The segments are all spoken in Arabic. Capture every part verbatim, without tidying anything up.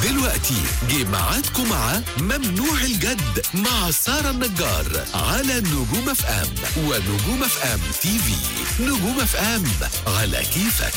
دلوقتي جه ميعادكم مع ممنوع الجد مع سارة النجار على نجوم اف ام ونجوم اف ام تي في. نجوم اف ام على كيفك.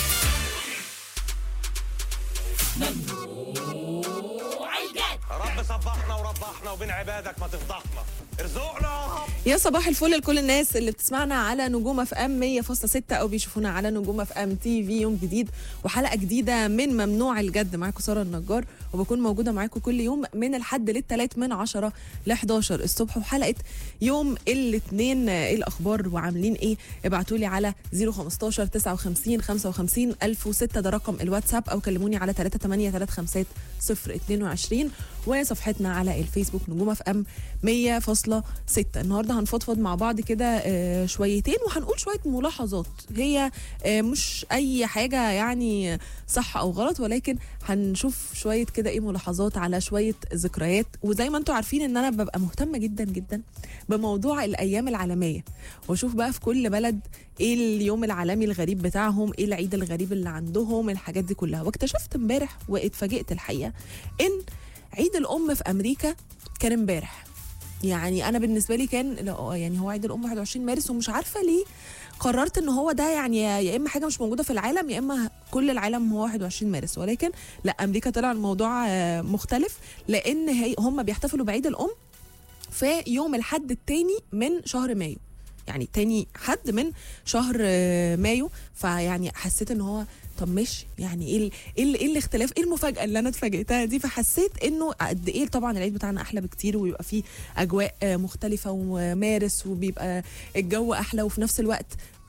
ممنوع الجد. رب صبحنا وربحنا وبين عبادك ما تفضحنا، ارزقنا يا رب. يا صباح الفل لكل الناس اللي بتسمعنا على نجوم اف ام مية فاصلة ستة او بيشوفونا على نجوم اف ام تي في. يوم جديد وحلقه جديده من ممنوع الجد. معاكم ساره النجار وبكون موجوده معاكم كل يوم من الحد للثلاث من عشرة ل حداشر الصبح. وحلقه يوم الاثنين ايه الاخبار وعاملين ايه؟ ابعتوا لي على صفر خمستاشر تسعة وخمسين خمسة وخمسين ألف وستة، ده رقم الواتساب، او كلموني على ثلاثة ثمانية ثلاثة خمسة صفر اتنين وعشرين وصفحتنا على الفيسبوك نجوم اف ام مية فاصلة ستة. النهارده هنفضفض مع بعض كده شويتين وهنقول شويه ملاحظات، هي مش اي حاجه يعني صح او غلط، ولكن هنشوف شويه كده ايه ملاحظات على شويه ذكريات. وزي ما انتم عارفين ان انا ببقى مهتمه جدا جدا بموضوع الايام العالميه، واشوف بقى في كل بلد ايه اليوم العالمي الغريب بتاعهم، ايه العيد الغريب اللي عندهم، الحاجات دي كلها. واكتشفت امبارح واتفاجئت الحقيقه ان عيد الام في امريكا كان امبارح. يعني انا بالنسبه لي كان يعني هو عيد الام واحد وعشرين مارس، ومش عارفه ليه قررت ان هو ده يعني يا اما حاجه مش موجوده في العالم يا اما كل العالم هو واحد وعشرين مارس. ولكن لا، امريكا طلع الموضوع مختلف، لان هي هم بيحتفلوا بعيد الام في يوم الحد الثاني من شهر مايو، يعني تاني حد من شهر مايو. فيعني حسيت ان هو طب ماشي، يعني ايه ايه ايه الاختلاف، ايه المفاجاه اللي انا اتفاجئتها دي. فحسيت انه قد ايه طبعا العيد بتاعنا احلى بكتير، ويبقى فيه اجواء مختلفه ومارس، وبيبقى الجو احلى، وفي نفس الوقت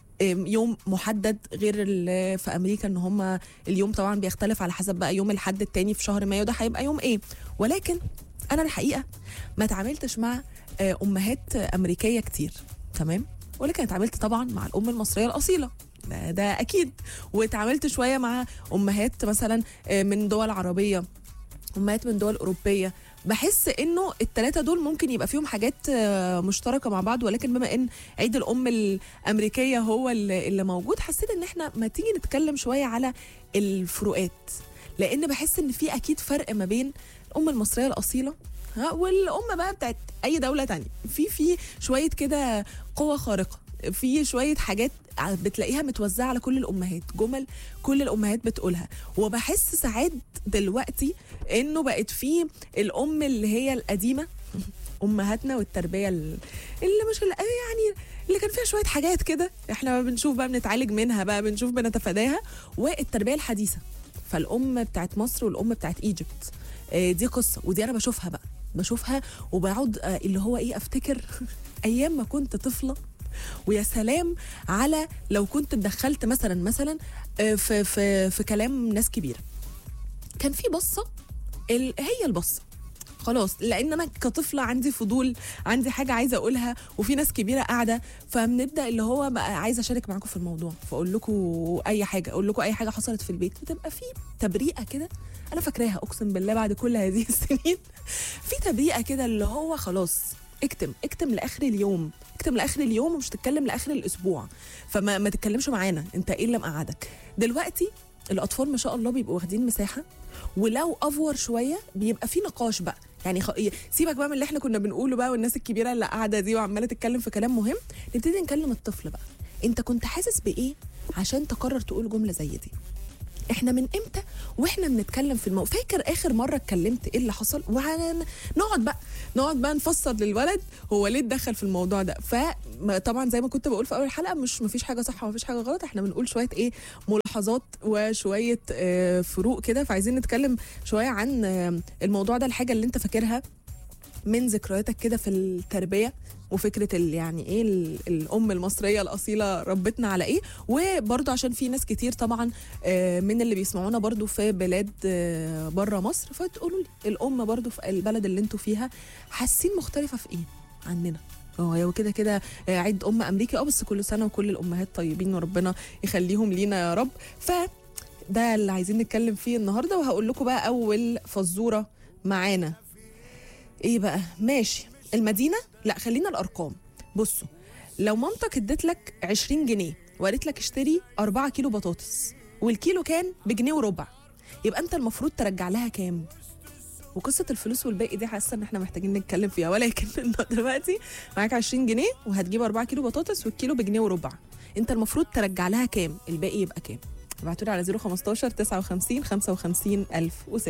يوم محدد، غير في امريكا ان هم اليوم طبعا بيختلف على حسب بقى يوم الحد التاني في شهر مايو ده هيبقى يوم ايه. ولكن انا الحقيقه ما تعاملتش مع امهات امريكيه كتير، تمام، ولكن اتعاملت طبعا مع الام المصريه الاصيله، ده, ده اكيد. واتعاملت شويه مع امهات مثلا من دول عربيه، امهات من دول اوروبيه. بحس انه الثلاثه دول ممكن يبقى فيهم حاجات مشتركه مع بعض، ولكن بما ان عيد الام الامريكيه هو اللي موجود، حسيت ان احنا ما تيجي نتكلم شويه على الفروقات، لان بحس ان في اكيد فرق ما بين الام المصريه الاصيله ها والام بقى بتاعت اي دوله تانية. في في شويه كده قوه خارقه، في شويه حاجات بتلاقيها متوزعه على كل الامهات، جمل كل الامهات بتقولها. وبحس ساعات دلوقتي انه بقت في الام اللي هي القديمه، امهاتنا والتربيه اللي مش يعني اللي كان فيها شويه حاجات كده احنا بنشوف بقى بنتعالج منها بقى، بنشوف بنتفاداها، والتربيه الحديثه. فالام بتاعت مصر والام بتاعت ايجيبت دي قصه، ودي انا بشوفها بقى بشوفها وبقعد اللي هو ايه افتكر ايام ما كنت طفله. ويا سلام على لو كنت اتدخلت مثلا مثلا في في في كلام ناس كبيره، كان في بصه هي البصه خلاص، لان انا كطفله عندي فضول، عندي حاجه عايزه اقولها، وفي ناس كبيره قاعده، فبنبدا اللي هو بقى عايزه اشارك معاكم في الموضوع، فاقول لكم اي حاجه، اقول لكم اي حاجه حصلت في البيت، بتبقى في تبريئه كده انا فاكراها اقسم بالله بعد كل هذه السنين. في تبريئه كده اللي هو خلاص اكتم اكتم لاخر اليوم، اكتم لاخر اليوم ومش تتكلم لاخر الاسبوع، فما ما تتكلمش معانا، انت ايه اللي مقعدك. دلوقتي الاطفال ما شاء الله بيبقوا واخدين مساحه، ولو افور شويه بيبقى في نقاش بقى، يعني خ... سيبك بقى من اللي احنا كنا بنقوله بقى والناس الكبيره اللي قاعده دي وعماله تتكلم في كلام مهم، نبتدي نكلم الطفل بقى. انت كنت حاسس بايه عشان تقرر تقول جمله زي دي؟ احنا من امتى واحنا بنتكلم في الموضوع؟ فاكر اخر مره اتكلمت ايه اللي حصل؟ ونقعد بقى نقعد بقى نفسر للولد هو ليه اتدخل في الموضوع ده. فطبعا زي ما كنت بقول في اول الحلقه، مش مفيش حاجه صح ومفيش حاجه غلط، احنا بنقول شويه ايه ملاحظات وشويه اه فروق كده. فعايزين نتكلم شويه عن اه الموضوع ده، الحاجه اللي انت فاكرها من ذكرياتك كده في التربيه، وفكره يعني ايه الام المصريه الاصيله ربتنا على ايه. وبرضه عشان في ناس كتير طبعا من اللي بيسمعونا برضه في بلاد بره مصر، فتقولوا لي الام برضه في البلد اللي انتوا فيها حاسين مختلفه في ايه عننا. هو كده كده عيد ام امريكا اه بس كل سنه وكل الامهات طيبين وربنا يخليهم لينا يا رب. فده اللي عايزين نتكلم فيه النهارده. وهقول لكم بقى اول فزوره معانا ايه بقى. ماشي المدينه، لا خلينا الارقام. بصوا، لو مامتك ادت لك عشرين جنيه وقالت لك اشتري أربعة كيلو بطاطس، والكيلو كان بجنيه وربع، يبقى انت المفروض ترجع لها كام؟ وقصه الفلوس والباقي دي حاسه ان احنا محتاجين نتكلم فيها، ولكن انت دلوقتي معاك عشرين جنيه وهتجيب أربعة كيلو بطاطس، والكيلو بجنيه وربع، انت المفروض ترجع لها كام؟ الباقي يبقى كام؟ ابعتوا لي على صفر خمستاشر تسعة وخمسين خمسة وخمسين ألف وستة.